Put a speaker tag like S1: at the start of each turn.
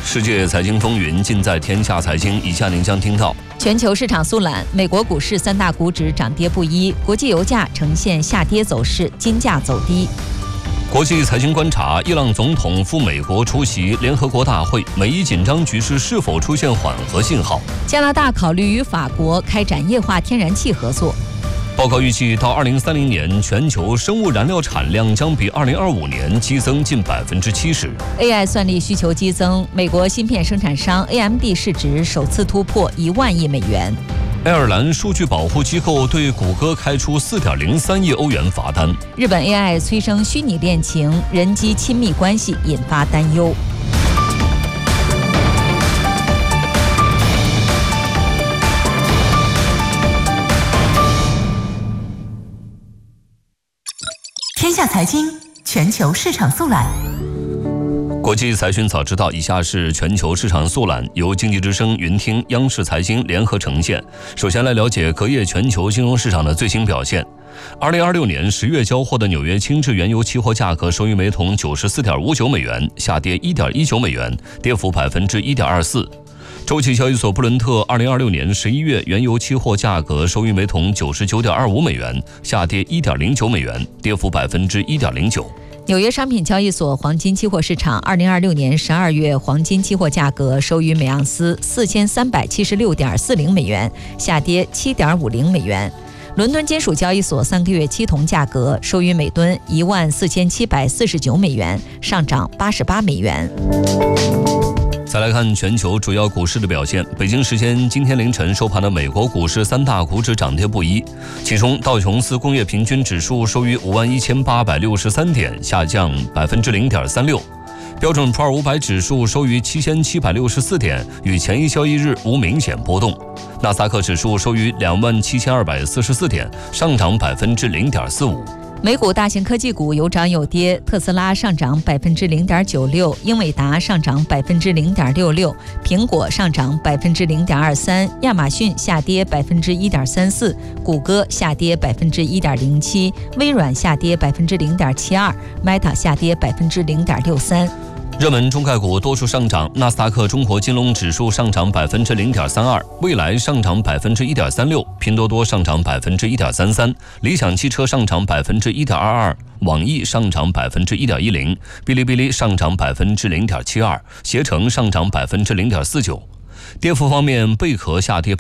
S1: 世界财经风云尽在天下财经，以下您将听到：
S2: 全球市场速览，美国股市三大股指涨跌不一，国际油价呈现下跌走势，金价走低。
S1: 国际财经观察，伊朗总统赴美国出席联合国大会，美伊紧张局势是否出现缓和信号？
S2: 加拿大考虑与法国开展液化天然气合作。
S1: 报告预计，到2030年，全球生物燃料产量将比2025年激增近70%。
S2: AI 算力需求激增，美国芯片生产商 AMD 市值首次突破1万亿美元。
S1: 爱尔兰数据保护机构对谷歌开出4.03亿欧元罚单。
S2: 日本 AI 催生虚拟恋情，人机亲密关系引发担忧。
S3: 天下财经全球市场速览。
S1: 国际财讯早知道，以下是全球市场速览，由经济之声、云听、央视财经联合呈现。首先来了解隔夜全球金融市场的最新表现。2026年10月交货的纽约轻质原油期货价格收于每桶94.59美元，下跌1.19美元，跌幅1.24%。周期交易所布伦特2026年11月原油期货价格收于每桶99.25美元，下跌1.09美元，跌幅1.09%。
S2: 纽约商品交易所黄金期货市场2026年12月黄金期货价格收于每盎司4376.40美元，下跌7.50美元。伦敦金属交易所3个月期铜价格收于每吨14749美元，上涨88美元。
S1: 再来看全球主要股市的表现。北京时间今天凌晨收盘的美国股市三大股指涨跌不一，其中道琼斯工业平均指数收于51863点，下降0.36%。标准普尔500指数收于7764点，与前一交易日无明显波动。纳斯达克指数收于27244点，上涨0.45%。
S2: 美股大型科技股有涨有跌，特斯拉上涨0.96%，英伟达上涨0.66%，苹果上涨0.23%，亚马逊下跌1.34%，谷歌下跌1.07%，微软下跌0.72%， Meta 下跌0.63%。
S1: 热门中概股多数上涨，纳斯达克中国金融指数上涨0.32%，未来上涨1.36%，拼多多上涨1.33%，理想汽车上涨1.22%，网易上涨1.10%，哔哩哔哩上涨0.72%，携程上涨0.49%。跌幅方面，贝壳下跌